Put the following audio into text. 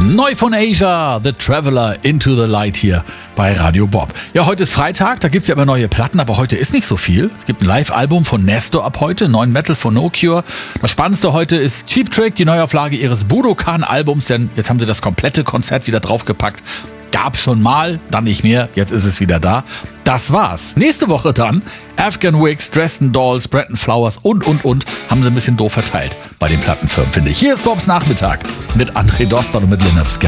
Neu von Asia, The Traveler Into the Light hier bei Radio Bob. Ja, heute ist Freitag, da gibt's ja immer neue Platten, aber heute ist nicht so viel. Es gibt ein Live-Album von Nestor ab heute, neuen Metal von No Cure. Das Spannendste heute ist Cheap Trick, die Neuauflage ihres Budokan-Albums, denn jetzt haben sie das komplette Konzert wieder draufgepackt. Gab's schon mal, dann nicht mehr, jetzt ist es wieder da. Das war's. Nächste Woche dann Afghan Wigs, Dresden Dolls, Brandon Flowers und. Haben sie ein bisschen doof verteilt bei den Plattenfirmen, finde ich. Hier ist Bobs Nachmittag mit André Dostal und mit Lynyrd Skynyrd.